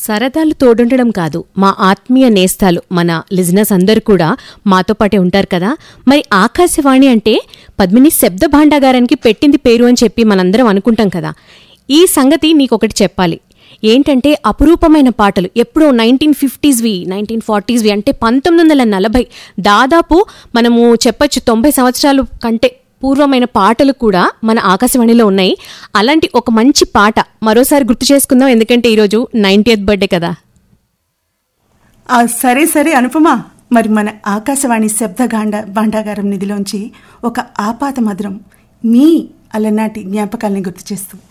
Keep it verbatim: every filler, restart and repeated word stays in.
సరదాలు తోడుండడం కాదు, మా ఆత్మీయ నేస్తాలు మన లిజనర్స్ అందరూ కూడా మాతో పాటే ఉంటారు కదా. మరి ఆకాశవాణి అంటే పద్మిని శబ్ద భాండాగారానికి పెట్టింది పేరు అని చెప్పి మనందరం అనుకుంటాం కదా. ఈ సంగతి నీకొకటి చెప్పాలి. ఏంటంటే అపురూపమైన పాటలు ఎప్పుడో నైన్టీన్ ఫిఫ్టీస్వి నైన్టీన్ ఫార్టీస్వి అంటే పంతొమ్మిది వందల నలభై దాదాపు మనము చెప్పచ్చు తొంభై సంవత్సరాలు కంటే పూర్వమైన పాటలు కూడా మన ఆకాశవాణిలో ఉన్నాయి. అలాంటి ఒక మంచి పాట మరోసారి గుర్తు చేసుకుందాం, ఎందుకంటే ఈరోజు నైన్టీయత్ బర్త్డే కదా. సరే సరే అనుపమా, మరి మన ఆకాశవాణి శబ్దగాండ భాండాగారం నిధిలోంచి ఒక ఆపాత మధురం మీ అలనాటి జ్ఞాపకాలని గుర్తు చేస్తూ